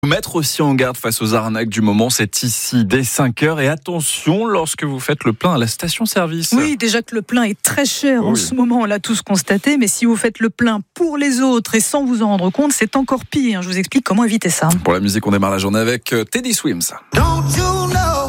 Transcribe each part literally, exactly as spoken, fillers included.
Mettre aussi en garde face aux arnaques du moment, c'est ici dès cinq heures. Et attention lorsque vous faites le plein à la station-service. Oui, déjà que le plein est très cher en oui. ce moment, on l'a tous constaté. Mais si vous faites le plein pour les autres et sans vous en rendre compte, c'est encore pire. Je vous explique comment éviter ça. Pour la musique, on démarre la journée avec Teddy Swims. Don't you know?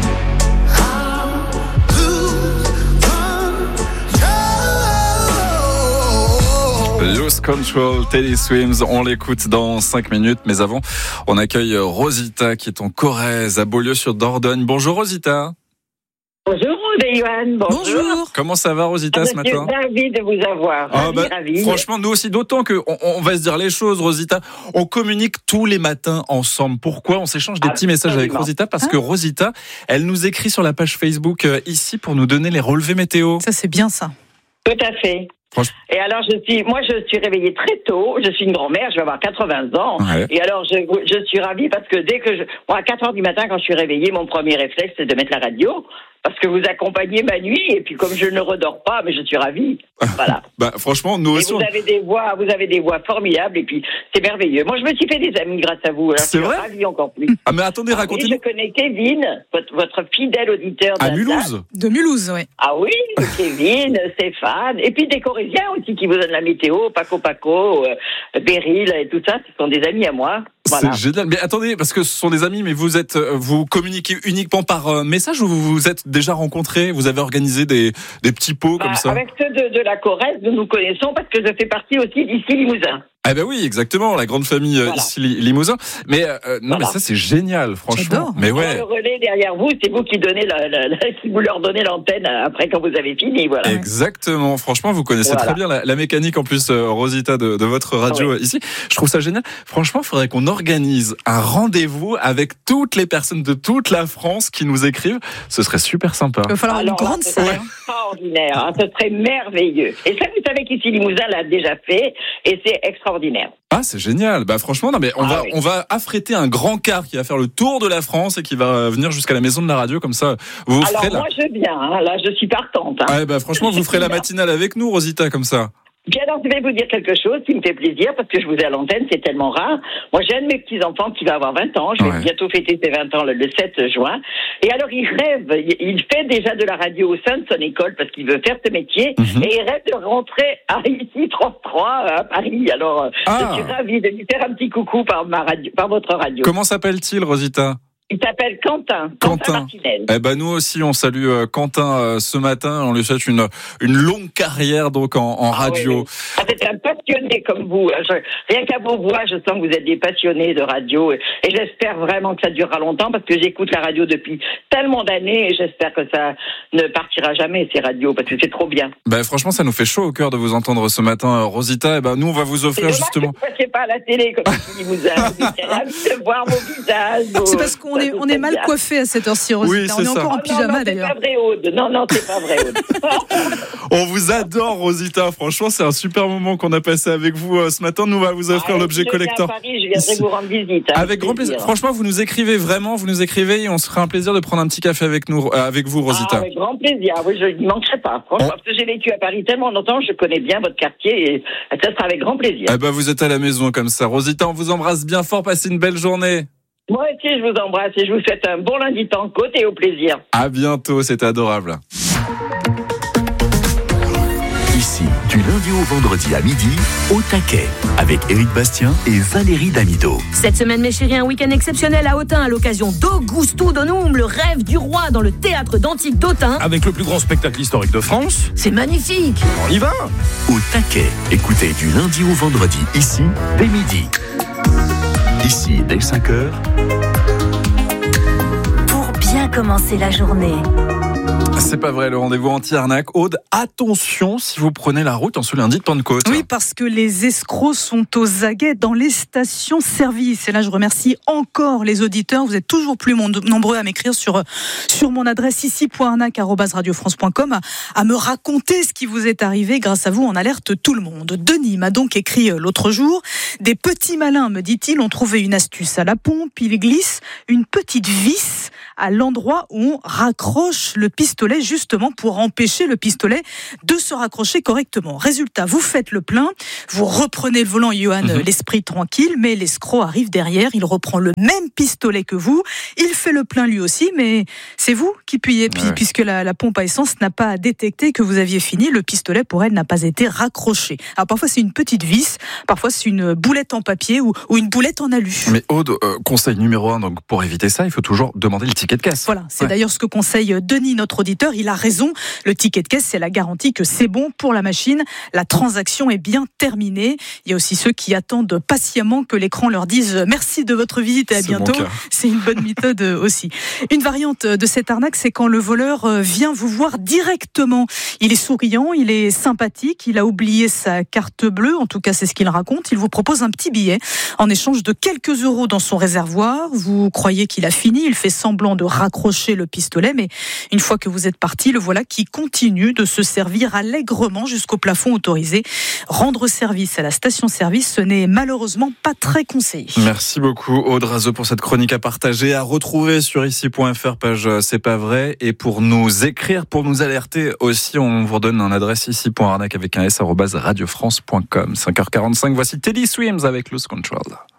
Lose Control, Teddy Swims, on l'écoute dans cinq minutes, mais avant, on accueille Rosita qui est en Corrèze, à Beaulieu-sur-Dordogne. Bonjour Rosita. Bonjour Yoann, bonjour. Bonjour. Comment ça va Rosita ah, ce matin? Je suis ravie de vous avoir. Ah, Ravi, bah, ravi. franchement, nous aussi, d'autant qu'on on va se dire les choses, Rosita. On communique tous les matins ensemble. Pourquoi? On s'échange des petits messages avec Rosita parce ah. que Rosita, elle nous écrit sur la page Facebook euh, ici pour nous donner les relevés météo. Ça, c'est bien ça. Tout à fait. Et alors, je suis, moi, je suis réveillée très tôt. Je suis une grand-mère, je vais avoir quatre-vingts ans. Ouais. Et alors, je, je suis ravie parce que dès que je, moi, à quatre heures du matin, quand je suis réveillée, mon premier réflexe, c'est de mettre la radio. Parce que vous accompagnez ma nuit, et puis comme je ne redors pas, mais je suis ravie. Voilà. Bah, franchement, nous et aussi. vous on... avez des voix, vous avez des voix formidables, et puis c'est merveilleux. Moi, je me suis fait des amis grâce à vous. Alors, C'est je suis vrai ravie encore plus. Ah, mais attendez, Ah oui, racontez-nous. je connais Kevin, votre, votre fidèle auditeur. À d'Alsace. Mulhouse. De Mulhouse, oui. Ah oui, Kevin, Stéphane, et puis des Corésiens aussi qui vous donnent la météo, Paco Paco, euh, Beryl et tout ça, ce sont des amis à moi. Voilà. C'est génial. Mais attendez, parce que ce sont des amis, mais vous êtes, vous communiquez uniquement par euh, message ou vous vous êtes déjà rencontrés? Vous avez organisé des, des petits pots comme Bah, ça? Avec ceux de, de la Corrèze, nous nous connaissons parce que je fais partie aussi d'ici Limousin. Ah ben oui, exactement, la grande famille Voilà. ici Limousin. Mais euh, non, Voilà. mais ça c'est génial, franchement. J'adore. Mais ouais. Le relais derrière vous, c'est vous qui donnez la, la, la, qui vous leur donnez l'antenne après quand vous avez fini, voilà. Exactement. Franchement, vous connaissez Voilà. très bien la, la mécanique en plus, euh, Rosita, de, de votre radio Oui. euh, ici. Je trouve ça génial. Franchement, il faudrait qu'on organise un rendez-vous avec toutes les personnes de toute la France qui nous écrivent. Ce serait super sympa. Il va falloir Alors une là, grande ce salle. serait extraordinaire, hein, ce serait merveilleux. Et ça, vous savez qu'ici Limousin l'a déjà fait, et c'est extraordinaire. Ah, c'est génial. Bah franchement, non mais on Ah va oui. on va affréter un grand car qui va faire le tour de la France et qui va venir jusqu'à la maison de la radio comme ça. Vous Alors ferez la. moi, je veux bien, hein, là, je suis partante. Hein. Ouais, bah franchement, vous ferez la matinale avec nous, Rosita, comme ça. Puis alors, je vais vous dire quelque chose qui me fait plaisir, parce que je vous ai à l'antenne, c'est tellement rare. Moi, j'ai un de mes petits-enfants qui va avoir vingt ans, je vais Ouais. bientôt fêter ses vingt ans le, le sept juin. Et alors, il rêve, il, il fait déjà de la radio au sein de son école, parce qu'il veut faire ce métier, Mhm. et il rêve de rentrer à ici, trente-trois, à Paris. Alors, euh, Ah. je suis ravie de lui faire un petit coucou par, ma radio, par votre radio. Comment s'appelle-t-il, Rosita? Il s'appelle Quentin, Quentin. Quentin Martinez. Eh ben nous aussi on salue euh, Quentin euh, ce matin, on lui souhaite une une longue carrière donc en, en Ah, radio. oui, oui. Ah, c'est un passionné comme vous. Je, rien qu'à vos voix, je sens que vous êtes des passionnés de radio. Et, et j'espère vraiment que ça durera longtemps parce que j'écoute la radio depuis tellement d'années et j'espère que ça ne partira jamais, ces radios, parce que c'est trop bien. Ben franchement ça nous fait chaud au cœur de vous entendre ce matin, euh, Rosita. Eh ben nous on va vous C'est offrir dommage justement. que vous ne passiez pas à la télé comme si vous avez ravi de voir vos visages. C'est vos- parce qu'on ça, est, c'est on est mal bien. coiffé à cette heure-ci, Rosita. Oui, on c'est est ça. encore en Oh, pyjama, non, non, d'ailleurs. c'est pas vrai, Aude. Non, non, c'est pas vrai, Aude. On vous adore Rosita. Franchement c'est un super moment qu'on a passé avec vous euh, ce matin. Nous on va vous offrir Ah, l'objet si je viens collector. à Paris, je viendrai Ici. vous rendre visite. hein, Avec grand plaisir. Franchement, vous nous écrivez vraiment, vous nous écrivez et on se fera un plaisir de prendre un petit café avec nous, euh, avec vous, Rosita. Ah, avec grand plaisir. Oui, je n'y manquerai pas. Franchement, On- parce que j'ai vécu à Paris tellement longtemps, je connais bien votre quartier et ça sera avec grand plaisir. Eh ben, vous êtes à la maison comme ça. Rosita, on vous embrasse bien fort. Passez une belle journée. Moi aussi, je vous embrasse et je vous souhaite un bon lundi Pentecôte et au plaisir. À bientôt. C'était adorable. Ici, du lundi au vendredi à midi, au taquet, avec Éric Bastien et Valérie Damido. Cette semaine, mes chéris, un week-end exceptionnel à Autun à l'occasion d'Augusto Donum, le rêve du roi dans le théâtre d'Antique d'Autun. Avec le plus grand spectacle historique de France, C'est magnifique. on y va. Au taquet, écoutez du lundi au vendredi, ici, dès midi. Ici, dès cinq heures, Pour bien commencer la journée. C'est pas vrai, le rendez-vous anti-arnaque. Aude, attention si vous prenez la route en ce lundi de Pentecôte. Oui, parce que les escrocs sont aux aguets dans les stations-service. Et là, je remercie encore les auditeurs. Vous êtes toujours plus nombreux à m'écrire sur, sur mon adresse ici point arnaque arobase radio france point com à, à me raconter ce qui vous est arrivé. Grâce à vous, on alerte tout le monde. Denis m'a donc écrit l'autre jour. Des petits malins, me dit-il, ont trouvé une astuce à la pompe. Ils glissent une petite vis à l'endroit où on raccroche le pistolet, justement pour empêcher le pistolet de se raccrocher correctement. Résultat, vous faites le plein, vous reprenez le volant, Johan, mmh. l'esprit tranquille, mais l'escroc arrive derrière, il reprend le même pistolet que vous, il fait le plein lui aussi, mais c'est vous qui puyez, ouais. puisque la, la pompe à essence n'a pas détecté que vous aviez fini, le pistolet pour elle n'a pas été raccroché. Alors parfois c'est une petite vis, parfois c'est une boulette en papier ou, ou une boulette en alu. Mais Aude, euh, conseil numéro un, donc pour éviter ça, il faut toujours demander le ticket de caisse. Voilà, c'est ouais. d'ailleurs ce que conseille Denis, notre auditeur, il a raison, le ticket de caisse c'est la garantie que c'est bon pour la machine, la transaction est bien terminée. Il y a aussi ceux qui attendent patiemment que l'écran leur dise merci de votre visite et à c'est bientôt. C'est une bonne méthode aussi. Une variante de cette arnaque, c'est quand le voleur vient vous voir directement. Il est souriant, il est sympathique, il a oublié sa carte bleue, en tout cas c'est ce qu'il raconte. Il vous propose un petit billet en échange de quelques euros dans son réservoir. Vous croyez qu'il a fini, il fait semblant de raccrocher le pistolet, mais une fois que vous êtes parti, le voilà qui continue de se servir allègrement jusqu'au plafond autorisé. Rendre service à la station-service, ce n'est malheureusement pas très conseillé. Merci beaucoup Aude Razeux pour cette chronique à partager, à retrouver sur ici point f r, page C'est pas vrai. Et pour nous écrire, pour nous alerter aussi, on vous redonne un adresse ici point arnaque avec un s arobase radio france point com. cinq heures quarante-cinq, voici Teddy Swims avec Lose Control.